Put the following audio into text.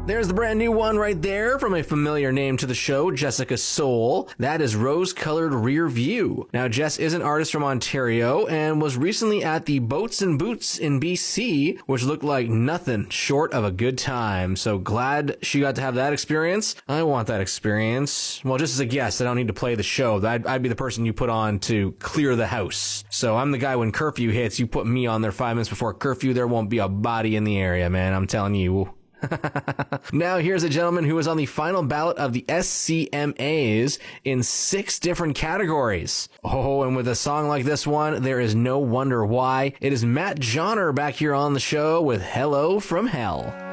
There's the brand new one right there from a familiar name to the show, Jessica Soul. That is Rose-Colored Rear View. Now, Jess is an artist from Ontario and was recently at the Boats and Boots in BC, which looked like nothing short of a good time. So glad she got to have that experience. I want that experience. Well, just as a guest, I don't need to play the show. I'd be the person you put on to clear the house. So I'm the guy when curfew hits, you put me on there 5 minutes before curfew, there won't be a body in the area, man. I'm telling you. Now here's a gentleman who was on the final ballot of the SCMAs in 6 different categories. Oh, and with a song like this one, there is no wonder why. It is Matt Johnner back here on the show with Hello from Hell.